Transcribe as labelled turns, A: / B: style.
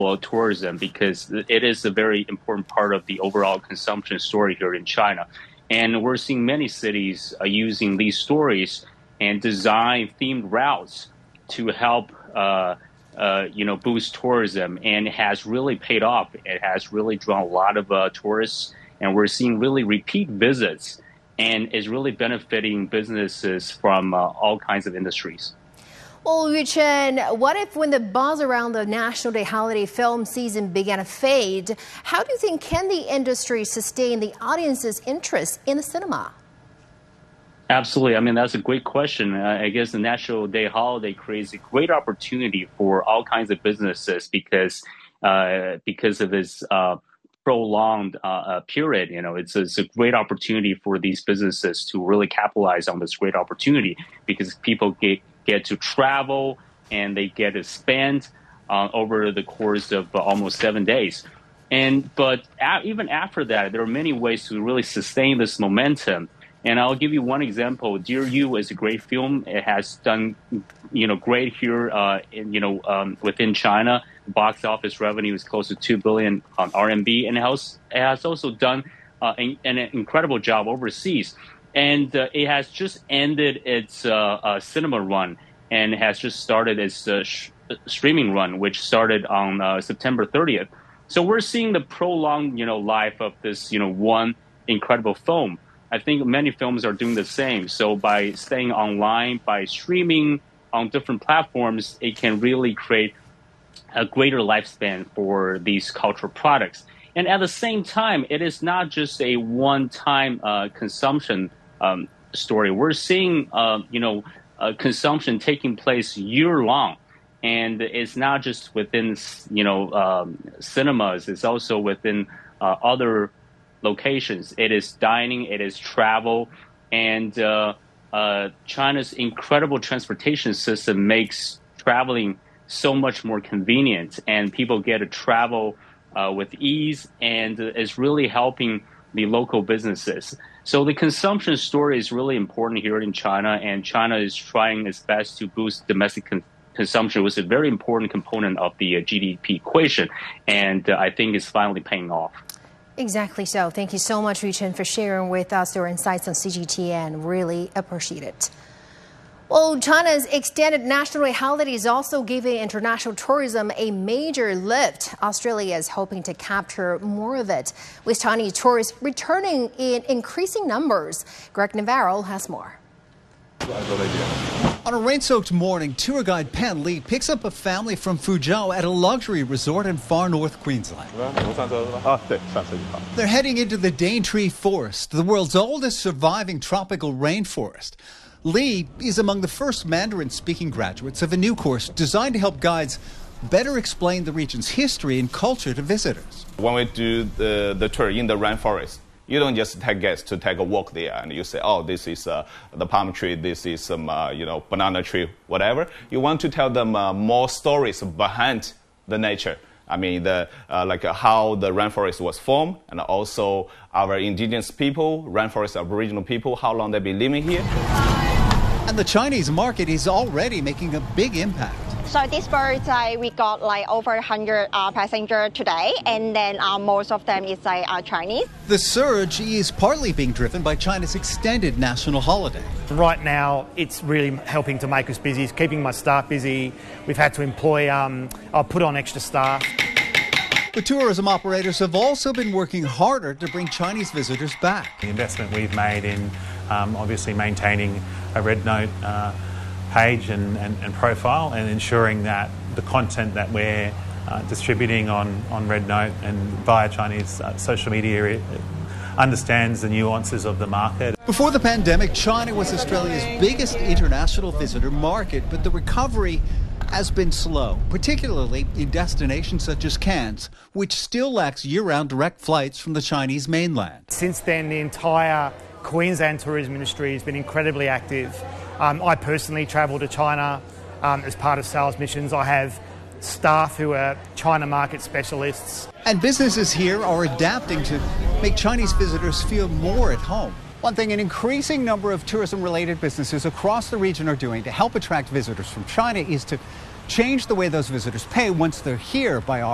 A: tourism because it is a very important part of the overall consumption story here in China. And we're seeing many cities using these stories and design themed routes to help boost tourism, and it has really paid off. It has really drawn a lot of tourists, and we're seeing really repeat visits, and is really benefiting businesses from all kinds of industries.
B: Well, Yu-Chen, what if when the buzz around the National Day holiday film season began to fade, how do you think can the industry sustain the audience's interest in the cinema?
A: Absolutely. I mean, that's a great question. I guess the National Day holiday creates a great opportunity for all kinds of businesses because of its prolonged period. You know, it's a great opportunity for these businesses to really capitalize on this great opportunity because people get to travel and they get to spend over the course of almost 7 days. But even after that, there are many ways to really sustain this momentum. And I'll give you one example. Dear You is a great film. It has done, great here, within China. The box office revenue is close to 2 billion RMB, and it has also done an incredible job overseas. And it has just ended its cinema run and has just started its streaming run, which started on September 30th. So we're seeing the prolonged, life of this, one incredible film. I think many films are doing the same. So by staying online, by streaming on different platforms, it can really create a greater lifespan for these cultural products. And at the same time, it is not just a one-time consumption story. We're seeing, consumption taking place year-long. And it's not just within, cinemas. It's also within other locations. It is dining, it is travel, and China's incredible transportation system makes traveling so much more convenient, and people get to travel with ease, and is really helping the local businesses. So the consumption story is really important here in China, and China is trying its best to boost domestic consumption, which is a very important component of the GDP equation, and I think it's finally paying off.
B: Exactly so. Thank you so much, Yu-Chen, for sharing with us your insights on CGTN. Really appreciate it. Well, China's extended National Day holiday is also giving international tourism a major lift. Australia is hoping to capture more of it, with Chinese tourists returning in increasing numbers. Greg Navarro has more.
C: On a rain-soaked morning, tour guide Pan Li picks up a family from Fuzhou at a luxury resort in far north Queensland. They're heading into the Daintree Forest, the world's oldest surviving tropical rainforest. Li is among the first Mandarin-speaking graduates of a new course designed to help guides better explain the region's history and culture to visitors.
D: When we do the tour in the rainforest, you don't just take guests to take a walk there and you say, oh, this is the palm tree, this is some, banana tree, whatever. You want to tell them more stories behind the nature. I mean, how the rainforest was formed, and also our indigenous people, rainforest Aboriginal people, how long they've been living here.
C: And the Chinese market is already making a big impact.
E: So this bird, we got over 100 passengers today, and then most of them is Chinese.
C: The surge is partly being driven by China's extended national holiday.
F: Right now, it's really helping to make us busy. It's keeping my staff busy. We've had to employ, I'll put on extra staff.
C: The tourism operators have also been working harder to bring Chinese visitors back.
G: The investment we've made in obviously maintaining a Red Note page and profile, and ensuring that the content that we're distributing on Red Note and via Chinese social media understands the nuances of the market.
C: Before the pandemic, China was Australia's biggest international visitor market, but the recovery has been slow, particularly in destinations such as Cairns, which still lacks year-round direct flights from the Chinese mainland.
F: Since then, the entire Queensland tourism industry has been incredibly active. I personally travel to China as part of sales missions. I have staff who are China market specialists.
C: And businesses here are adapting to make Chinese visitors feel more at home. One thing an increasing number of tourism-related businesses across the region are doing to help attract visitors from China is to change the way those visitors pay once they're here by offering